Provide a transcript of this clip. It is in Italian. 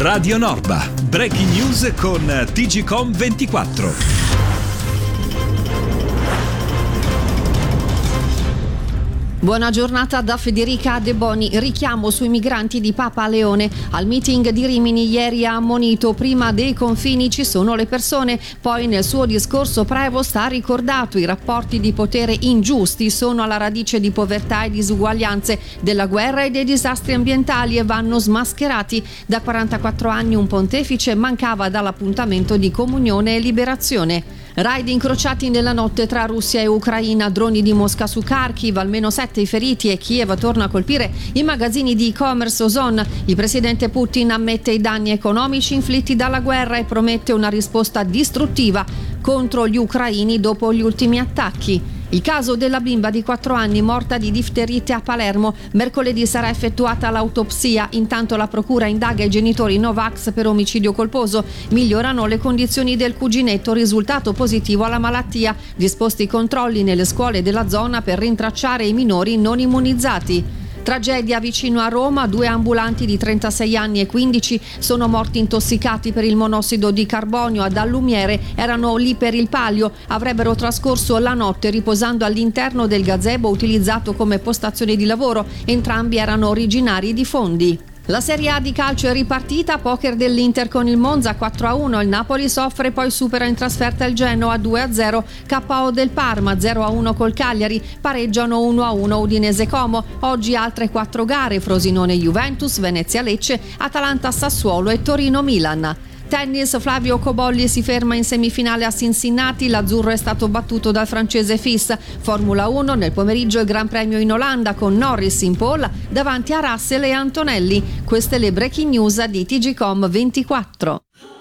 Radio Norba, breaking news con TGcom 24. Buona giornata da Federica De Boni. Richiamo sui migranti di Papa Leone. Al meeting di Rimini ieri ha ammonito: prima dei confini ci sono le persone. Poi nel suo discorso Prevost ha ricordato: i rapporti di potere ingiusti sono alla radice di povertà e disuguaglianze, della guerra e dei disastri ambientali, e vanno smascherati. Da 44 anni un pontefice mancava dall'appuntamento di comunione e liberazione. Raid incrociati nella notte tra Russia e Ucraina, droni di Mosca su Kharkiv, almeno 7 i feriti, e Kiev torna a colpire i magazzini di e-commerce Ozon. Il presidente Putin ammette i danni economici inflitti dalla guerra e promette una risposta distruttiva contro gli ucraini dopo gli ultimi attacchi. Il caso della bimba di 4 anni morta di difterite a Palermo. Mercoledì sarà effettuata l'autopsia. Intanto la procura indaga i genitori Novax per omicidio colposo. Migliorano le condizioni del cuginetto, risultato positivo alla malattia. Disposti controlli nelle scuole della zona per rintracciare i minori non immunizzati. Tragedia vicino a Roma, 2 ambulanti di 36 anni e 15 sono morti intossicati per il monossido di carbonio ad Allumiere. Erano lì per il palio, avrebbero trascorso la notte riposando all'interno del gazebo utilizzato come postazione di lavoro. Entrambi erano originari di Fondi. La Serie A di calcio è ripartita, poker dell'Inter con il Monza 4-1, il Napoli soffre poi supera in trasferta il Genoa 2-0, KO del Parma 0-1 col Cagliari, pareggiano 1-1 Udinese Como. Oggi altre 4 gare: Frosinone Juventus, Venezia Lecce, Atalanta Sassuolo e Torino Milan. Tennis, Flavio Cobolli si ferma in semifinale a Cincinnati, l'azzurro è stato battuto dal francese Fils. Formula 1, nel pomeriggio il Gran Premio in Olanda con Norris in pole davanti a Russell e Antonelli. Queste le breaking news di TGcom 24.